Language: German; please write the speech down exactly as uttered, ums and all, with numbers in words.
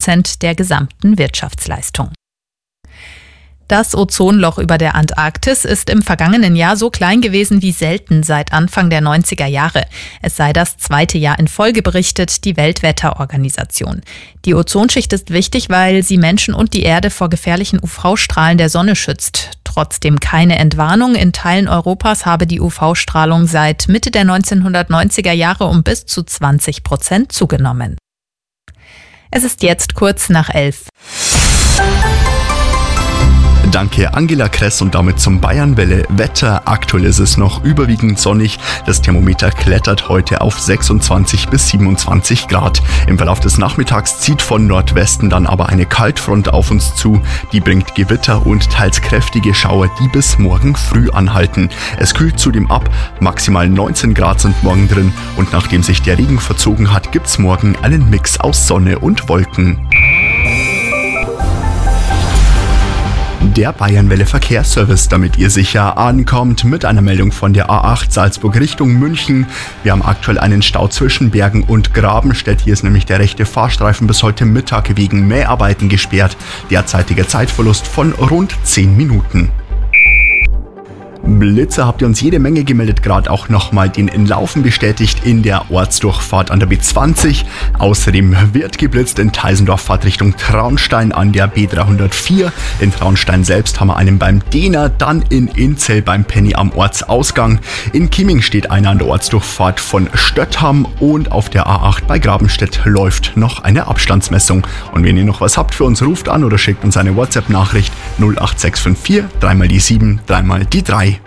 Prozent der gesamten Wirtschaftsleistung. Das Ozonloch über der Antarktis ist im vergangenen Jahr so klein gewesen wie selten seit Anfang der neunziger Jahre. Es sei das zweite Jahr in Folge, berichtet die Weltwetterorganisation. Die Ozonschicht ist wichtig, weil sie Menschen und die Erde vor gefährlichen U V-Strahlen der Sonne schützt. Trotzdem keine Entwarnung. In Teilen Europas habe die U V-Strahlung seit Mitte der neunzehnhundertneunziger Jahre um bis zu zwanzig Prozent zugenommen. Es ist jetzt kurz nach elf. Danke Angela Kress und damit zum Bayernwelle Wetter. Aktuell ist es noch überwiegend sonnig. Das Thermometer klettert heute auf sechsundzwanzig bis siebenundzwanzig Grad. Im Verlauf des Nachmittags zieht von Nordwesten dann aber eine Kaltfront auf uns zu. Die bringt Gewitter und teils kräftige Schauer, die bis morgen früh anhalten. Es kühlt zudem ab. Maximal neunzehn Grad sind morgen drin. Und nachdem sich der Regen verzogen hat, gibt's morgen einen Mix aus Sonne und Wolken. Der Bayernwelle Verkehrsservice, damit ihr sicher ankommt, mit einer Meldung von der A acht Salzburg Richtung München. Wir haben aktuell einen Stau zwischen Bergen und Grabenstedt. Hier ist nämlich der rechte Fahrstreifen bis heute Mittag wegen Mäharbeiten gesperrt. Derzeitiger Zeitverlust von rund zehn Minuten. Blitzer habt ihr uns jede Menge gemeldet, gerade auch nochmal den in Laufen bestätigt in der Ortsdurchfahrt an der B zwanzig. Außerdem wird geblitzt in Teisendorf, Fahrt Richtung Traunstein an der B dreihundertvier. In Traunstein selbst haben wir einen beim Dehner, dann in Inzell beim Penny am Ortsausgang. In Chieming steht einer an der Ortsdurchfahrt von Stöttham und auf der A acht bei Grabenstedt läuft noch eine Abstandsmessung. Und wenn ihr noch was habt für uns, ruft an oder schickt uns eine WhatsApp-Nachricht null acht sechs fünf vier, dreimal die sieben, dreimal die drei.